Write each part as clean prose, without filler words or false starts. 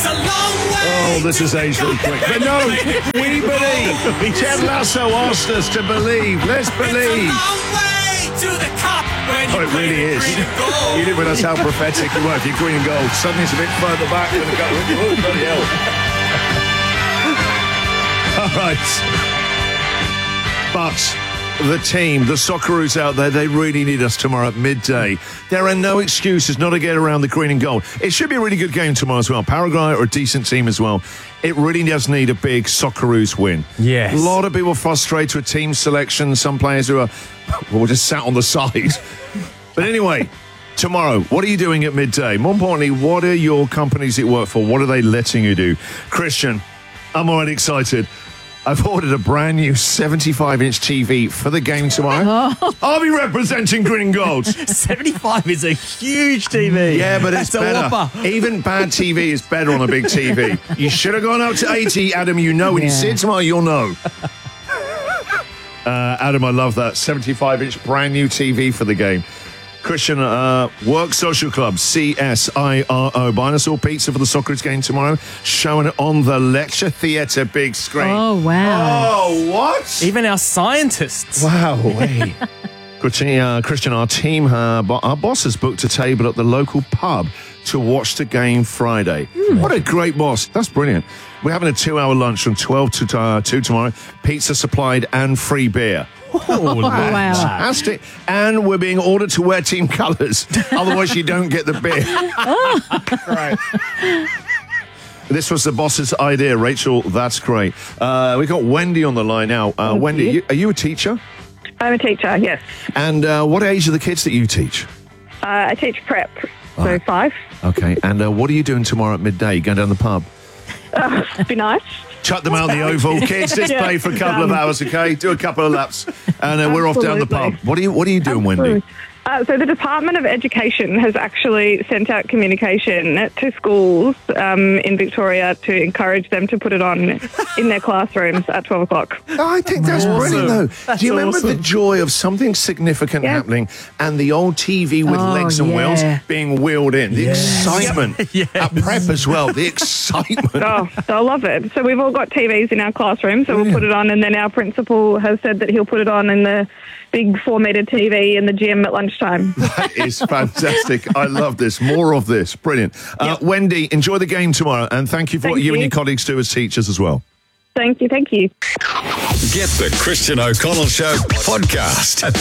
Oh, this is aged really quick. But no, we believe. Ted Lasso asked us to believe. Let's believe. Oh, it really is. You didn't realise how prophetic you were. If you're green and gold, suddenly it's a bit further back than the gold. Oh, bloody hell. All right. But the team, the Socceroos out there, they really need us tomorrow at midday. There are no excuses not to get around the green and gold. It should be a really good game tomorrow as well. Paraguay are a decent team as well. It really does need a big Socceroos win. Yes. A lot of people frustrated with team selection. Some players who are, well, just sat on the side. But anyway, tomorrow, what are you doing at midday? More importantly, what are your companies you work for? What are they letting you do? Christian, I'm already excited. I've ordered a brand new 75-inch TV for the game tomorrow. I'll be representing Green and Gold. 75 is a huge TV. Yeah, but it's That's better. A whopper. Even bad TV is better on a big TV. You should have gone up to 80, Adam. You know, when you see it tomorrow, you'll know. Adam, I love that 75-inch brand new TV for the game. Christian, Work Social Club, CSIRO. Buying us all pizza for the Socceroos game tomorrow. Showing it on the lecture theatre big screen. Oh, wow. Oh, what? Even our scientists. Wow. Hey. Christian, our team, our boss has booked a table at the local pub to watch the game Friday. What a great boss. That's brilliant. We're having a 2-hour lunch from 12 to 2 tomorrow. Pizza supplied and free beer. Oh, wow. Fantastic. And we're being ordered to wear team colours. Otherwise, you don't get the beer. Right. This was the boss's idea, Rachel. That's great. We've got Wendy on the line now. Wendy, are you a teacher? I'm a teacher, yes. And what age are the kids that you teach? I teach prep, so 5. Okay. And what are you doing tomorrow at midday? You going down the pub? Be nice. Chuck them out in the oval. Kids, just Yeah, play for a couple of hours, okay? Do a couple of laps. And we're off down the pub. Absolutely. What are you doing, Wendy? So the Department of Education has actually sent out communication to schools in Victoria to encourage them to put it on in their classrooms at 12 o'clock. Oh, I think that's brilliant, though. Do you remember the joy of something significant happening and the old TV with legs and wheels being wheeled in? The excitement. At prep as well, the excitement. Oh, they'll love it. So we've all got TVs in our classrooms, so we'll put it on, and then our principal has said that he'll put it on in the big 4-metre TV in the gym at lunchtime. That is fantastic. I love this. More of this. Brilliant. Wendy, enjoy the game tomorrow, and thank you for what you and your colleagues do as teachers as well. Thank you. Get the Christian O'Connell Show podcast at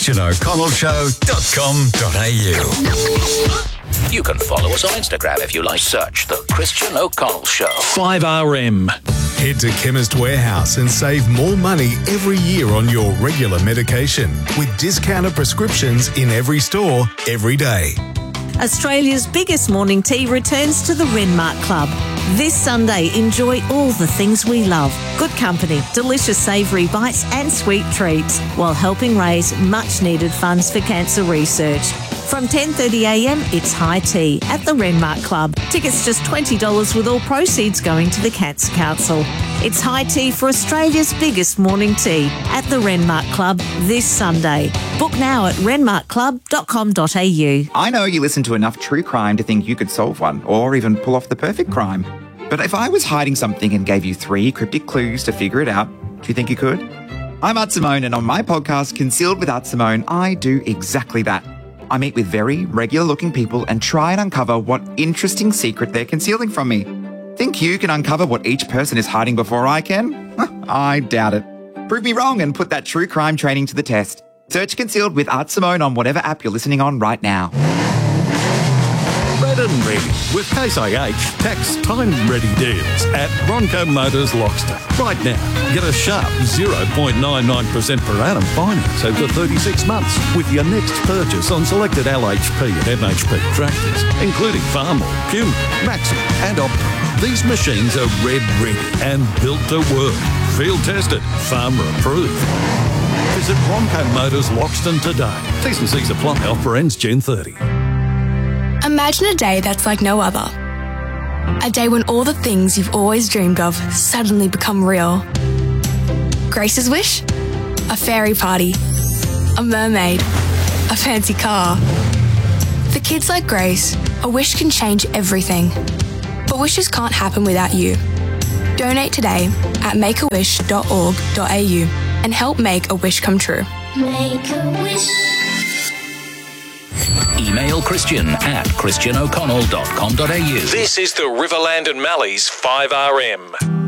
thechristianoconnellshow.com.au. You can follow us on Instagram if you like. Search The Christian O'Connell Show. 5RM. Head to Chemist Warehouse and save more money every year on your regular medication with discounted prescriptions in every store, every day. Australia's biggest morning tea returns to the Renmark Club. This Sunday, enjoy all the things we love. Good company, delicious savoury bites and sweet treats, while helping raise much-needed funds for cancer research. From 10:30am, it's high tea at the Renmark Club. Tickets just $20 with all proceeds going to the Cancer Council. It's high tea for Australia's biggest morning tea at the Renmark Club this Sunday. Book now at renmarkclub.com.au. I know you listen to enough true crime to think you could solve one, or even pull off the perfect crime. But if I was hiding something and gave you 3 cryptic clues to figure it out, do you think you could? I'm Art Simone, and on my podcast, Concealed with Art Simone, I do exactly that. I meet with very regular-looking people and try and uncover what interesting secret they're concealing from me. Think you can uncover what each person is hiding before I can? I doubt it. Prove me wrong and put that true crime training to the test. Search Concealed with Art Simone on whatever app you're listening on right now. Red and ready with Case IH tax time ready deals at Bronco Motors Loxton. Right now, get a sharp 0.99% per annum finance over 36 months with your next purchase on selected LHP and MHP tractors, including Farmall, Puma, Maxim and Optima. These machines are red ready and built to work. Field tested, farmer approved. Visit Bronco Motors Loxton today. T's and C's apply. Offer ends June 30. Imagine a day that's like no other. A day when all the things you've always dreamed of suddenly become real. Grace's wish? A fairy party. A mermaid. A fancy car. For kids like Grace, a wish can change everything. But wishes can't happen without you. Donate today at makeawish.org.au and help make a wish come true. Make a wish. Email Christian at christianoconnell.com.au. This is the Riverland and Malleys 5RM.